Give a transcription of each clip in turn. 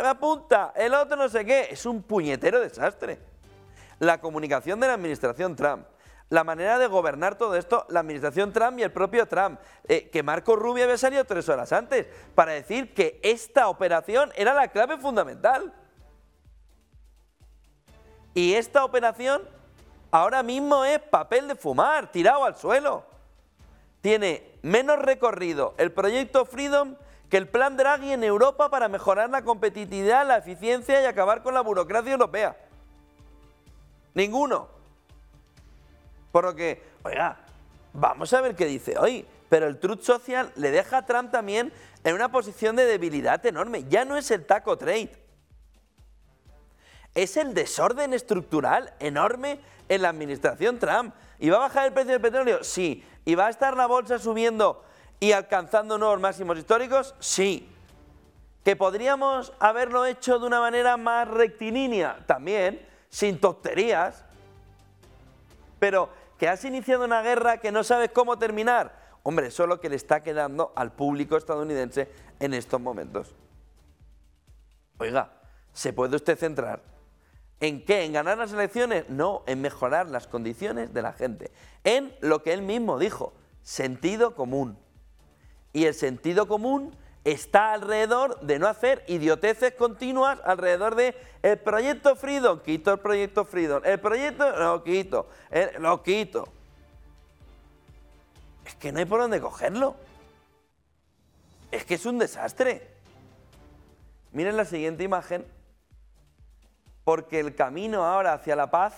apunta, el otro no sé qué. Es un puñetero desastre. La comunicación de la administración Trump, la manera de gobernar todo esto, la administración Trump y el propio Trump, que Marco Rubio había salido 3 horas antes para decir que esta operación era la clave fundamental. Y esta operación ahora mismo es papel de fumar, tirado al suelo. Tiene menos recorrido el proyecto Freedom que el plan Draghi en Europa para mejorar la competitividad, la eficiencia y acabar con la burocracia europea. Ninguno. Por lo que, oiga, vamos a ver qué dice hoy. Pero el Truth Social le deja a Trump también en una posición de debilidad enorme. Ya no es el taco trade. Es el desorden estructural enorme en la administración Trump. ¿Y va a bajar el precio del petróleo? Sí. ¿Y va a estar la bolsa subiendo y alcanzando nuevos máximos históricos? Sí. ¿Que podríamos haberlo hecho de una manera más rectilínea? También, sin tonterías. Pero que has iniciado una guerra que no sabes cómo terminar. Hombre, eso es lo que le está quedando al público estadounidense en estos momentos. Oiga, ¿se puede usted centrar en qué? ¿En ganar las elecciones? No, en mejorar las condiciones de la gente. En lo que él mismo dijo, sentido común. Y el sentido común está alrededor de no hacer idioteces continuas alrededor de el proyecto Freedom, quito el proyecto Freedom, el proyecto, lo quito, lo quito. Es que no hay por dónde cogerlo. Es que es un desastre. Miren la siguiente imagen, porque el camino ahora hacia la paz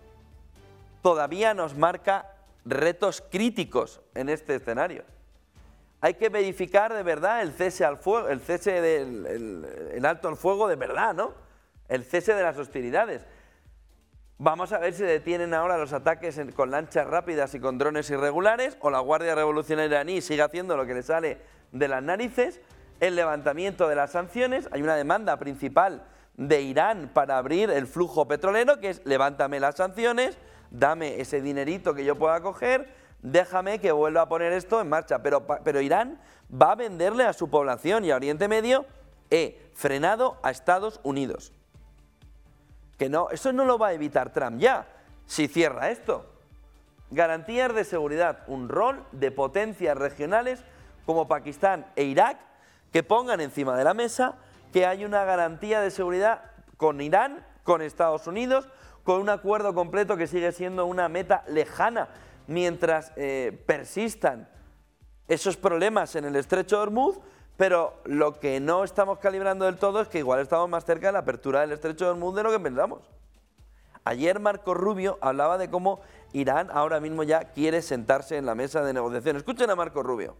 todavía nos marca retos críticos en este escenario. Hay que verificar de verdad el cese al fuego, el cese del alto al fuego de verdad, ¿no? El cese de las hostilidades. Vamos a ver si detienen ahora los ataques con lanchas rápidas y con drones irregulares, o la Guardia Revolucionaria iraní sigue haciendo lo que le sale de las narices. El levantamiento de las sanciones. Hay una demanda principal de Irán para abrir el flujo petrolero, que es levántame las sanciones, dame ese dinerito que yo pueda coger, déjame que vuelva a poner esto en marcha. Pero Irán va a venderle a su población y a Oriente Medio, frenado a Estados Unidos. Que no, eso no lo va a evitar Trump ya, si cierra esto. Garantías de seguridad, un rol de potencias regionales como Pakistán e Irak que pongan encima de la mesa que hay una garantía de seguridad con Irán, con Estados Unidos, con un acuerdo completo que sigue siendo una meta lejana mientras persistan esos problemas en el estrecho de Hormuz, pero lo que no estamos calibrando del todo es que igual estamos más cerca de la apertura del estrecho de Hormuz de lo que pensamos. Ayer Marco Rubio hablaba de cómo Irán ahora mismo ya quiere sentarse en la mesa de negociación. Escuchen a Marco Rubio.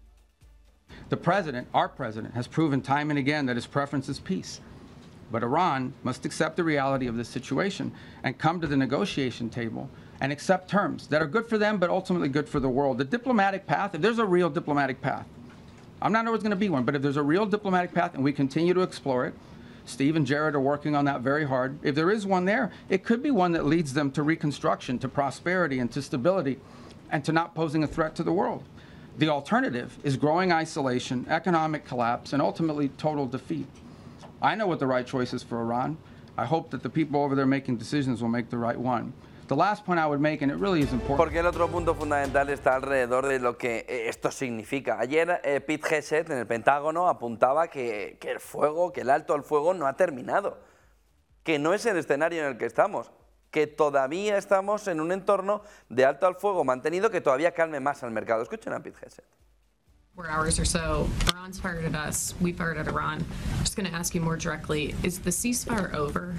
The president, our president, has proven time and again that his preference is peace. But Iran must accept the reality of this situation and come to the negotiation table and accept terms that are good for them but ultimately good for the world. The diplomatic path, if there's a real diplomatic path, I'm not always going to be one, but if there's a real diplomatic path and we continue to explore it, Steve and Jared are working on that very hard. If there is one there, it could be one that leads them to reconstruction, to prosperity, and to stability, and to not posing a threat to the world. The alternative is growing isolation, economic collapse, and ultimately total defeat. I know what the right choice is for Iran. I hope that the people over there making decisions will make the right one. The last point I would make, and it really is important. Porque el otro punto fundamental está alrededor de lo que esto significa. Ayer Pete Hegseth en el Pentágono apuntaba que el fuego, que el alto al fuego no ha terminado, que no es el escenario en el que estamos, que todavía estamos en un entorno de alto al fuego mantenido que todavía calme más al mercado. Escuchen a Pete Hegseth. 4 hours or so, Iran's fired at us, we fired at Iran. I'm just going to ask you more directly, is the ceasefire over?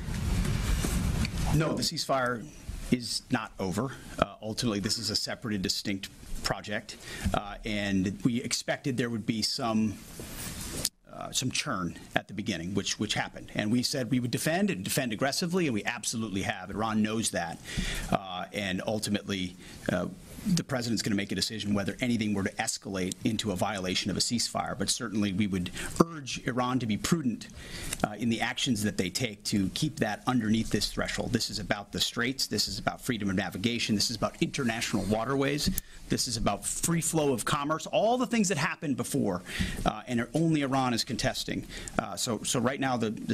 No, the ceasefire is not over. Ultimately, this is a separate and distinct project, and we expected there would be some churn at the beginning, which happened. And we said we would defend and defend aggressively, and we absolutely have. Iran knows that, and ultimately, the president's going to make a decision whether anything were to escalate into a violation of a ceasefire. But certainly we would urge Iran to be prudent in the actions that they take to keep that underneath this threshold. This is about the straits. This is about freedom of navigation. This is about international waterways. This is about free flow of commerce, all the things that happened before, and only Iran is contesting. So right now the